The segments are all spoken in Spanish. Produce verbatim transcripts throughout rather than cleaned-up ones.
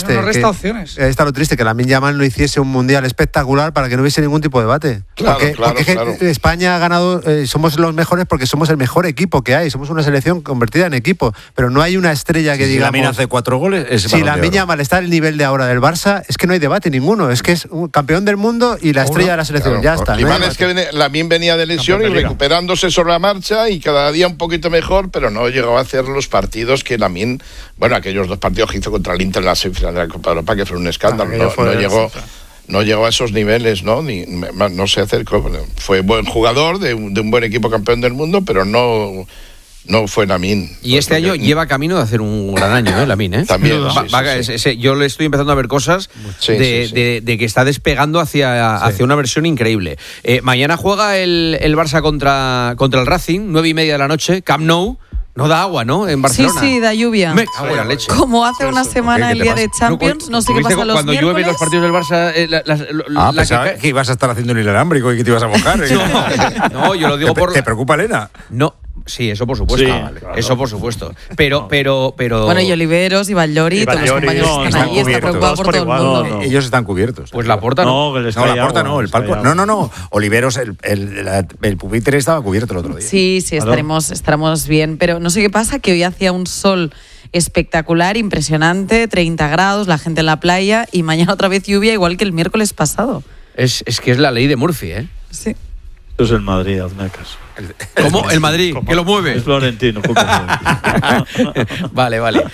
triste. No, no resta que, opciones. Ahí está lo triste, que Lamine Yamal no hiciese un mundial espectacular para que no hubiese ningún tipo de debate. Claro, porque, claro, porque claro. España ha ganado, eh, somos los mejores porque somos el mejor equipo que hay. Somos una selección convertida en equipo, pero no hay una estrella que si digamos. Lamine hace cuatro goles, es Si Lamine Yamal está al nivel de ahora del Barça, es que no hay debate ninguno. Es que es un campeón del mundo y la estrella Uno, de la selección. Claro, ya está. Y No mal es que Lamine venía de lesión de y recuperándose sobre la marcha y cada día un poquito mejor, pero no llegó a hacer los partidos que Lamine, bueno, aquellos dos partidos que hizo contra el Inter en la semifinal de la Copa de Europa, que fue un escándalo. Ah, no, no llegó. No llegó a esos niveles, ¿no? Ni, no se acercó. Fue buen jugador de un, de un buen equipo campeón del mundo, pero no, no fue Lamine. Y este año que, lleva camino de hacer un gran año, ¿eh? Lamine, ¿eh? También. Va, sí, va, sí, ese, ese, yo le estoy empezando a ver cosas sí, de, sí, sí. De, de que está despegando hacia, sí. hacia una versión increíble. Eh, mañana juega el, el Barça contra, contra el Racing, nueve y media de la noche, Camp Nou. No da agua, ¿no? En Barcelona. Sí, sí, da lluvia. Me cago en la leche. Como hace una semana el día de Champions, no sé qué pasa los cuando miércoles. llueve los partidos del Barça... Eh, la, la, la, ah, pensaba que, que ibas a estar haciendo un inalámbrico y que te ibas a mojar. ¿eh? no, no, yo lo digo ¿Te, por... ¿Te preocupa Elena? No. Sí, eso por supuesto. Sí, ah, vale. claro. Eso por supuesto. Pero, pero, pero. Bueno, y Oliveros, y Vallori, y todos los compañeros no, que están allí, están preocupados por todo el mundo. No, no. Ellos están cubiertos. Pues la Porta no. No, que les No, cae la Porta agua, no, el palco. No, no, no. Oliveros, el, el, el, el pupitre estaba cubierto el otro día. Sí, sí, estaremos, estaremos bien. Pero no sé qué pasa, que hoy hacía un sol espectacular, impresionante, treinta grados, la gente en la playa, y mañana otra vez lluvia, igual que el miércoles pasado. Es, es que es la ley de Murphy, ¿eh? Sí. Esto es el Madrid, hazme caso. ¿Cómo? El Madrid, ¿Cómo? que lo mueve. Es Florentino. Vale, vale.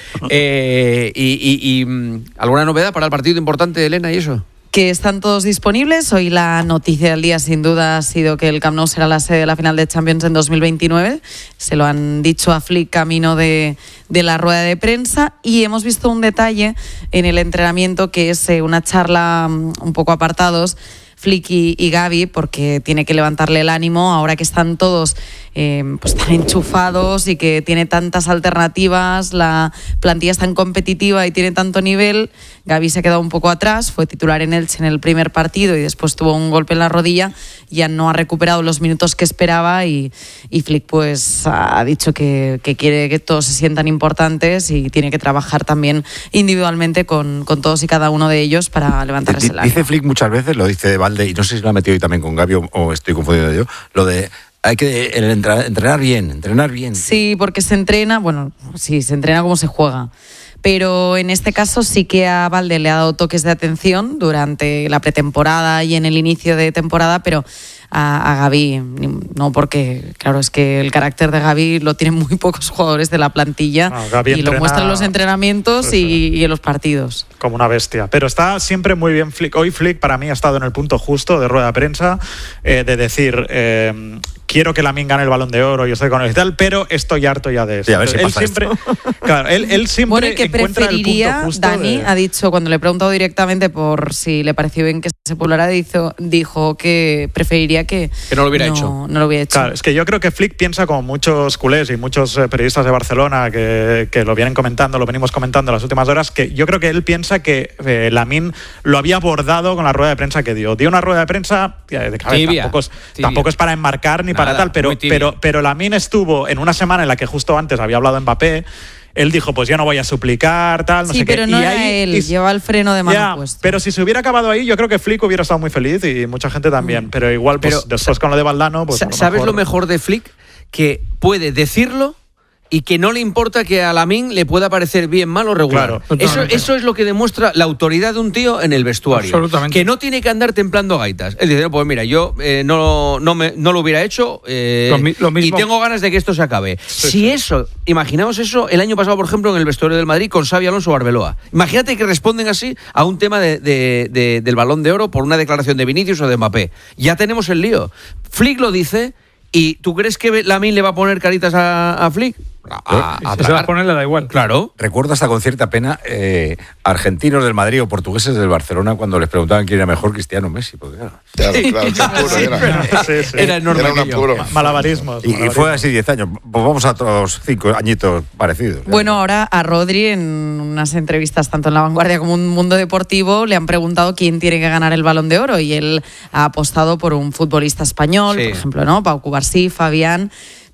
Eh, y, y, y ¿alguna novedad para el partido importante de Elena y eso? Que están todos disponibles. Hoy la noticia del día sin duda ha sido que el Camp Nou será la sede de la final de Champions en dos mil veintinueve. Se lo han dicho a Flick camino de, de la rueda de prensa, y hemos visto un detalle en el entrenamiento que es eh, una charla um, un poco apartados, Flick y, y Gavi, porque tiene que levantarle el ánimo ahora que están todos eh, pues tan enchufados y que tiene tantas alternativas, la plantilla es tan competitiva y tiene tanto nivel. Gavi se ha quedado un poco atrás, fue titular en Elche en el primer partido y después tuvo un golpe en la rodilla, ya no ha recuperado los minutos que esperaba, y, y Flick pues ha dicho que, que quiere que todos se sientan importantes y tiene que trabajar también individualmente con, con todos y cada uno de ellos para levantarles el ánimo. Dice Flick muchas veces, lo dice Valde, y no sé si lo ha metido hoy también con Gavi o, o estoy confundido yo, lo de hay que el entrenar, entrenar bien, entrenar bien. Sí, porque se entrena, bueno, sí, se entrena como se juega. Pero en este caso sí que a Valde le ha dado toques de atención durante la pretemporada y en el inicio de temporada, pero a, a Gavi no, porque claro, es que el carácter de Gavi lo tienen muy pocos jugadores de la plantilla, no, y lo muestran en los entrenamientos y, y en los partidos. Como una bestia. Pero está siempre muy bien Flick. Hoy Flick para mí ha estado en el punto justo de rueda de prensa, eh, de decir... Eh, quiero que Lamine gane el Balón de Oro, yo estoy con él y tal, pero estoy harto ya de eso. Sí, a ver si él pasa siempre, claro, él, él siempre bueno, y que encuentra preferiría, el punto justo. Dani de... ha dicho, cuando le he preguntado directamente por si le pareció bien que se populara, dijo, dijo que preferiría que, que no lo hubiera no, hecho. No lo hubiera hecho. Claro, es que yo creo que Flick piensa como muchos culés y muchos eh, periodistas de Barcelona que, que lo vienen comentando, lo venimos comentando en las últimas horas, que yo creo que él piensa que eh, Lamine lo había abordado con la rueda de prensa que dio. Dio una rueda de prensa de cabeza, tampoco, es, tampoco es para enmarcar ni Nada, para tal, pero Pero, pero Lamine estuvo en una semana en la que justo antes había hablado Mbappé. Él dijo, pues ya no voy a suplicar, tal, no sí, sé pero qué. no y era ahí, él, y, lleva el freno de mano ya, puesto. Pero si se hubiera acabado ahí, yo creo que Flick hubiera estado muy feliz y mucha gente también. Mm. Pero igual, pues pero, después con lo de Valdano... Pues ¿Sabes lo mejor... lo mejor de Flick? Que puede decirlo y que no le importa que a Lamine le pueda parecer bien, mal o regular. Claro, eso, eso es lo que demuestra la autoridad de un tío en el vestuario. Absolutamente. Que no tiene que andar templando gaitas. Él dice, pues mira, yo eh, no, no, me, no lo hubiera hecho eh, lo, lo mismo... y tengo ganas de que esto se acabe. Sí, si sí. eso, imaginaos eso el año pasado, por ejemplo, en el vestuario del Madrid con Xavi Alonso o Arbeloa. Imagínate que responden así a un tema de, de, de, del Balón de Oro por una declaración de Vinicius o de Mbappé. Ya tenemos el lío. Flick lo dice, ¿y tú crees que Lamine le va a poner caritas a, a Flick? A, a se va a poner, le da igual. Claro. Recuerdo hasta con cierta pena eh, argentinos del Madrid o portugueses del Barcelona cuando les preguntaban quién era mejor, Cristiano o Messi. Porque, claro, claro, claro, qué puro era. Sí, sí. Era enorme. Era un apuro. Malabarismos. Y, y fue así diez años. Pues vamos a otros cinco añitos parecidos. Bueno, ahora a Rodri, en unas entrevistas tanto en La Vanguardia como en Mundo Deportivo, le han preguntado quién tiene que ganar el Balón de Oro y él ha apostado por un futbolista español, sí. por ejemplo, ¿no? Pau Cubarsí, Fabián.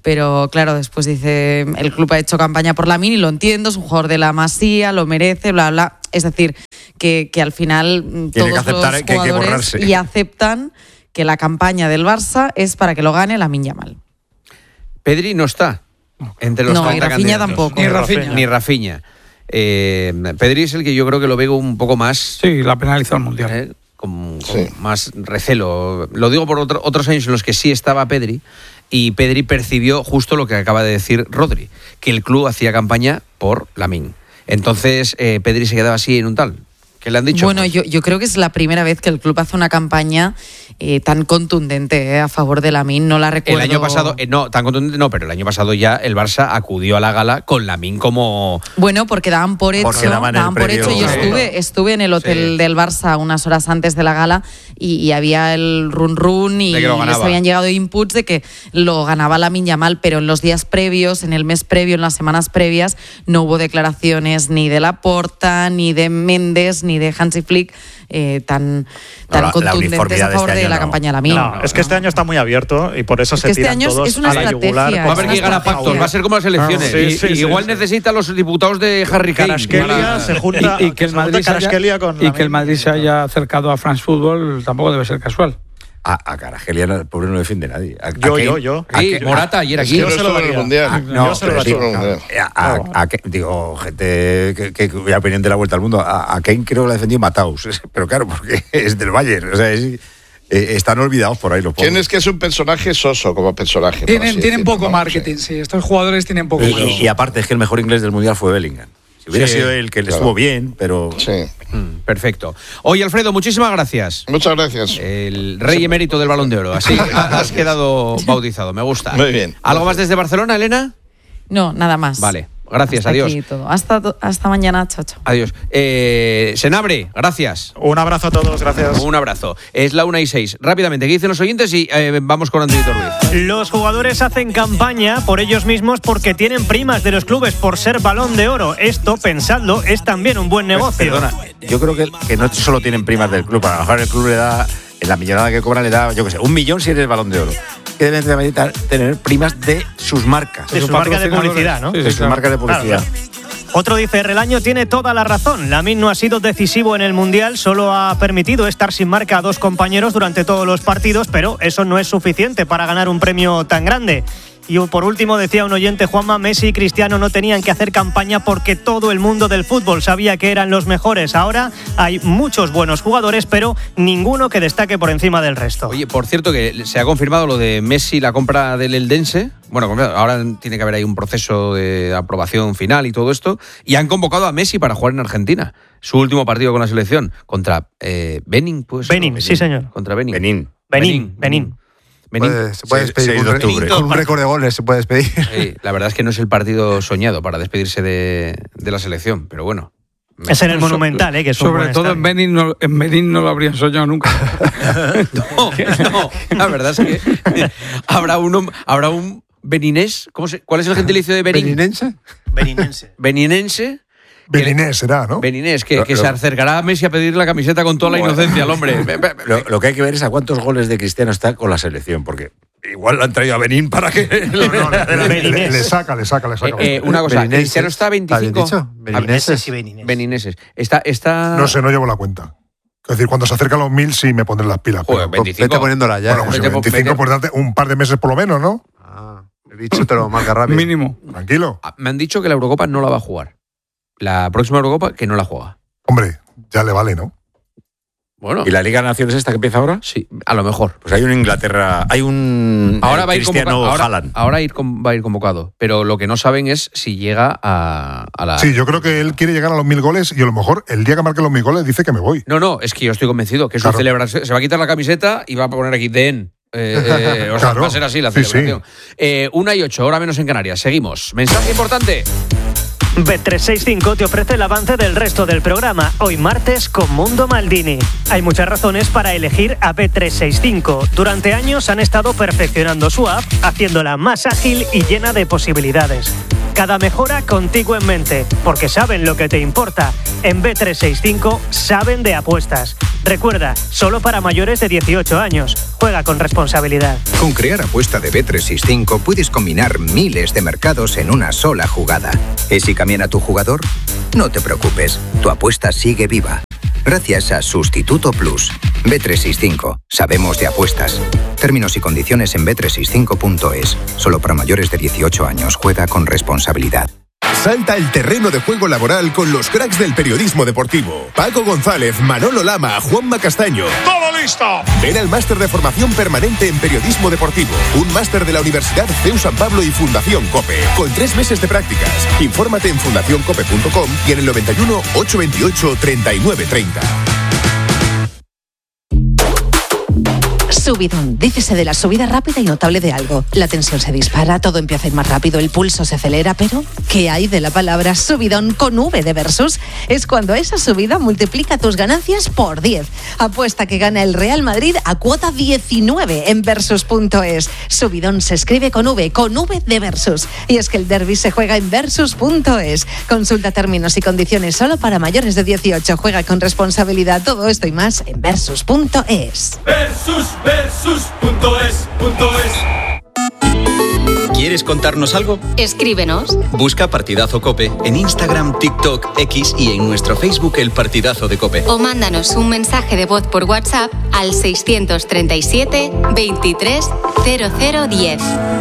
pero claro, después dice, el club ha hecho campaña por Lamine y lo entiendo, es un jugador de la Masía, lo merece, bla, bla. Es decir, que, que al final Tiene todos que aceptar los que hay que jugadores borrarse. y aceptan que la campaña del Barça es para que lo gane Lamine Yamal. Pedri no está entre los No, y treinta Rafinha candidatos. tampoco. Ni Rafinha. Ni Rafinha. Eh, Pedri es el que yo creo que lo veo un poco más... Sí, la penalizó el Mundial. eh, con, con Sí. más recelo. Lo digo por otro- otros años en los que sí estaba Pedri, y Pedri percibió justo lo que acaba de decir Rodri, que el club hacía campaña por Lamine. Entonces eh, Pedri se quedaba así en un tal. ¿Qué le han dicho? Bueno, yo, yo creo que es la primera vez que el club hace una campaña eh, tan contundente eh, a favor de Lamine. No la recuerdo. El año pasado, eh, no, tan contundente no, pero el año pasado ya el Barça acudió a la gala con Lamine como... Bueno, porque daban por hecho, Porque daban el daban por previo- hecho. Yo Sí. estuve, estuve en el hotel Sí. del Barça unas horas antes de la gala y, y había el run run y De que lo les ganaba. habían llegado inputs de que lo ganaba Lamine Yamal, pero en los días previos, en el mes previo, en las semanas previas, no hubo declaraciones ni de Laporta, ni de Méndez, ni de Hansi Flick eh, tan, tan la- la contundentes uniformidad a de favor este de año la no. campaña de Lamine. No, es que este año está muy abierto y por eso Es se que este tiran año es- todos es una a la estrategia, yugular. es Va a haber una que llegar a estrategia. pactos, va a ser como las elecciones. Sí, y, sí, y sí, igual sí. necesita los diputados de Harry Kane. Kvaratskhelia para- se junta, Y, y que el se junta Madrid se haya, Kvaratskhelia con y que el Lamine. Madrid se haya acercado a France Football tampoco debe ser casual. A, a Kvaratskhelia, el pobre no lo defiende nadie. A- a Yo, Kane- yo, yo. a Sí, Kane- Morata ayer Es aquí. que no se lo estuvo en el daría. Mundial. Ah, No, Yo se lo pero daría. digo, Estuvo en el no, Mundial. a, a- a- digo, gente que, que, que la opinión de la vuelta al mundo. A, a Kane creo que lo ha defendido Mataus. Pero claro, porque es del Bayern. O sea, es- eh, están olvidados por ahí los pobres. ¿Quién es que es un personaje soso como personaje? por Tienen, así tienen decirlo, poco ¿no? marketing, sí. Estos jugadores tienen poco Y, marketing. y- y aparte es que el mejor inglés del Mundial fue Bellingham. Si hubiera Sí, sido él, que le claro. estuvo bien, pero... Sí. Mm, perfecto. Oye, Alfredo, muchísimas gracias. Muchas gracias. El rey emérito del Balón de Oro. Así has quedado bautizado, me gusta. Muy bien. ¿Algo más desde Barcelona, Elena? No, nada más. Vale, gracias, Hasta adiós. aquí todo. Hasta, hasta mañana, chao, chao. Adiós. Eh, Senabre, gracias. Un abrazo a todos, gracias. Un abrazo. Es la una y seis. Rápidamente, ¿qué dicen los oyentes? Y eh, vamos con Antonio Ruiz. Los jugadores hacen campaña por ellos mismos porque tienen primas de los clubes por ser Balón de Oro. Esto, pensadlo, es también un buen negocio. Perdona, yo creo que, que no solo tienen primas del club. A lo mejor el club le da, en la millonada que cobran, le da, yo qué sé, un millón si eres Balón de Oro. Que deben de tener primas de sus marcas. De sus marcas de publicidad, ¿no? Sí, sí, De sus claro. marcas de publicidad. Claro, claro. Otro dice, Relaño tiene toda la razón. Lamine no ha sido decisivo en el Mundial, solo ha permitido estar sin marca a dos compañeros durante todos los partidos, pero eso no es suficiente para ganar un premio tan grande. Y por último, decía un oyente, Juanma, Messi y Cristiano no tenían que hacer campaña porque todo el mundo del fútbol sabía que eran los mejores. Ahora hay muchos buenos jugadores, pero ninguno que destaque por encima del resto. Oye, por cierto, que se ha confirmado lo de Messi, la compra del Eldense. Bueno, ahora tiene que haber ahí un proceso de aprobación final y todo esto. Y han convocado a Messi para jugar en Argentina. Su último partido con la selección. Contra eh, Benin, pues. Benin, sí, señor. Contra Benin. Benín. Benín, Benín. Benín. Puede- se puede Seis- despedir seis con, de un re- octubre. con un récord de goles, se puede despedir. Sí, la verdad es que no es el partido soñado para despedirse de, de la selección, pero bueno. Es en el Monumental, ¿eh? Que es un Sobre buen todo en estadio. Benin, no, en Benin no lo habrían soñado nunca. No, no, la verdad es que habrá uno, habrá un beninés. ¿Cómo se, ¿Cuál es el gentilicio de Benín? ¿Beninense? Beninense. Beninense. Beninés será, ¿no? Beninés, que, Lo- que lo- se acercará a Messi a pedir la camiseta con toda la Bueno. inocencia al hombre. Ve- ve- ve- Lo, lo que hay que ver es a cuántos goles de Cristiano está con la selección, porque igual lo han traído a Benín para que... No, no, le, le- le- le saca, le saca, le saca. Eh, eh, una cosa, Beninenses. Cristiano está a veinticinco. ¿Está bien dicho? Benineses. Benineses. Está, está... No sé, no llevo la cuenta. Es decir, cuando se acercan los mil sí me pondré las pilas. Joder, pero- veinticinco. Vete poniéndola ya. bueno, pues eh. si vete- veinticinco, vete- pues darte un par de meses por lo menos, ¿no? Ah, el bicho te lo marca rápido. Mínimo. Tranquilo. Ah, me han dicho que la Eurocopa no la va a jugar. La próxima Eurocopa que no la juega. Hombre, ya le vale, ¿no? Bueno, ¿Y la Liga de Naciones esta que empieza ahora? sí, a lo mejor. Pues hay un Inglaterra, hay un Ahora eh, va a ir Cristiano convocado. Ahora, Haaland. ahora ir con- va a ir convocado. Pero lo que no saben es si llega a, a la. Sí, yo creo que él quiere llegar a los mil goles y a lo mejor el día que marque los mil goles dice que me voy. No, no, es que yo estoy convencido que es Claro. su celebración. Se va a quitar la camiseta y va a poner aquí D N. Eh, eh, o sea, Claro. va a ser así la Sí, celebración. Eh, una y ocho, hora menos en Canarias. Seguimos. Mensaje importante. Bet trescientos sesenta y cinco te ofrece el avance del resto del programa, hoy martes con Mundo Maldini. Hay muchas razones para elegir a Bet trescientos sesenta y cinco. Durante años han estado perfeccionando su app, haciéndola más ágil y llena de posibilidades. Cada mejora contigo en mente, porque saben lo que te importa. En B trescientos sesenta y cinco saben de apuestas. Recuerda, solo para mayores de dieciocho años. Juega con responsabilidad. Con Crear Apuesta de B trescientos sesenta y cinco puedes combinar miles de mercados en una sola jugada. ¿Y si cambian a tu jugador? No te preocupes, tu apuesta sigue viva. Gracias a Sustituto Plus. B trescientos sesenta y cinco. Sabemos de apuestas. Términos y condiciones en B trescientos sesenta y cinco punto es. Solo para mayores de dieciocho años. Juega con responsabilidad. Salta el terreno de juego laboral con los cracks del periodismo deportivo. Paco González, Manolo Lama, Juanma Castaño. ¡Todo listo! Ven al máster de formación permanente en periodismo deportivo. Un máster de la Universidad C E U San Pablo y Fundación COPE. Con tres meses de prácticas. Infórmate en fundación cope punto com y en el noventa y uno, ochocientos veintiocho, treinta y nueve treinta. Subidón. Dícese de la subida rápida y notable de algo. La tensión se dispara, todo empieza a ir más rápido, el pulso se acelera, pero ¿qué hay de la palabra subidón con V de Versus? Es cuando esa subida multiplica tus ganancias por diez. Apuesta que gana el Real Madrid a cuota diecinueve en versus punto es. Subidón se escribe con V, con V de Versus. Y es que el derbi se juega en versus punto es. Consulta términos y condiciones solo para mayores de dieciocho. Juega con responsabilidad. Todo esto y más en versus punto es. Versus, versus punto es, punto es. ¿Quieres contarnos algo? Escríbenos. Busca Partidazo COPE en Instagram, TikTok, X y en nuestro Facebook El Partidazo de COPE. O mándanos un mensaje de voz por WhatsApp al seiscientos treinta y siete, veintitrés, cero cero diez.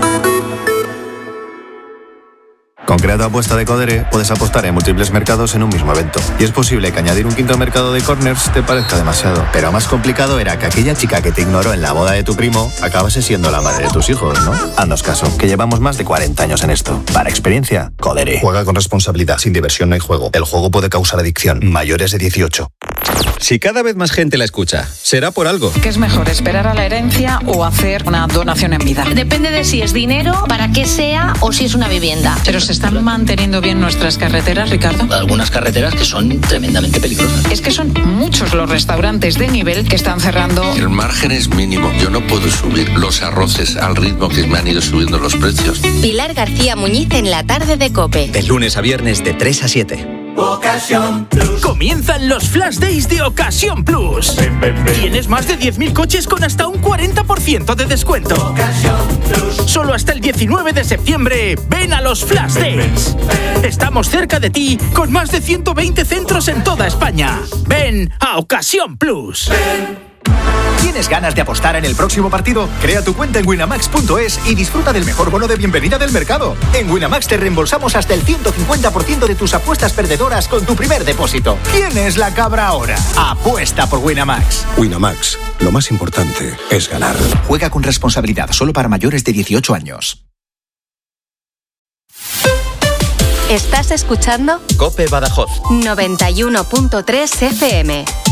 Con Crea tu Apuesta de Codere puedes apostar en múltiples mercados en un mismo evento. Y es posible que añadir un quinto mercado de corners te parezca demasiado. Pero más complicado era que aquella chica que te ignoró en la boda de tu primo acabase siendo la madre de tus hijos, ¿no? Haznos caso, que llevamos más de cuarenta años en esto. Para experiencia, Codere. Juega con responsabilidad. Sin diversión no hay juego. El juego puede causar adicción. Mayores de dieciocho. Si cada vez más gente la escucha, será por algo. ¿Qué es mejor, esperar a la herencia o hacer una donación en vida? Depende de si es dinero, para qué sea o si es una vivienda. Pero se están manteniendo bien nuestras carreteras, Ricardo. Algunas carreteras que son tremendamente peligrosas. Es que son muchos los restaurantes de nivel que están cerrando. El margen es mínimo. Yo no puedo subir los arroces al ritmo que me han ido subiendo los precios. Pilar García Muñiz en la tarde de COPE. De lunes a viernes de tres a siete. Ocasión Plus. Comienzan los Flash Days de Ocasión Plus. Ven, ven, ven. Tienes más de diez mil coches con hasta un cuarenta por ciento de descuento. Ocasión Plus. Solo hasta el diecinueve de septiembre. Ven a los Flash ven, Days. Ven, ven. Estamos cerca de ti con más de ciento veinte centros en toda España. Ven a Ocasión Plus. Ven. ¿Tienes ganas de apostar en el próximo partido? Crea tu cuenta en winamax punto es y disfruta del mejor bono de bienvenida del mercado. En Winamax te reembolsamos hasta el ciento cincuenta por ciento de tus apuestas perdedoras con tu primer depósito. ¿Quién es la cabra ahora? Apuesta por Winamax. Winamax, lo más importante es ganar. Juega con responsabilidad, solo para mayores de dieciocho años. ¿Estás escuchando? COPE Badajoz noventa y uno punto tres F M.